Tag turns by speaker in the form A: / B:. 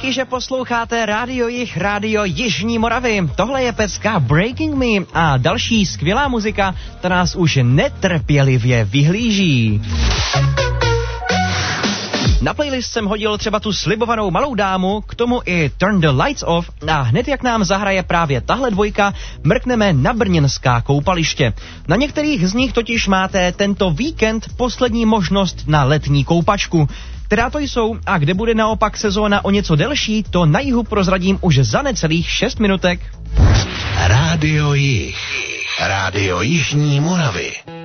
A: rádi, že posloucháte Rádio Jih, Rádio Jižní Moravy. Tohle je pecka Breaking Me a další skvělá muzika, která nás už netrpělivě vyhlíží. Na playlist jsem hodil třeba tu slibovanou Malou dámu, k tomu i Turn the Lights Off a hned jak nám zahraje právě tahle dvojka, mrkneme na brněnská koupaliště. Na některých z nich totiž máte tento víkend poslední možnost na letní koupačku. Která to jsou a kde bude naopak sezóna o něco delší, to na jihu prozradím už za necelých 6 minutek.
B: Rádio Jih, Rádio Jižní Moravy.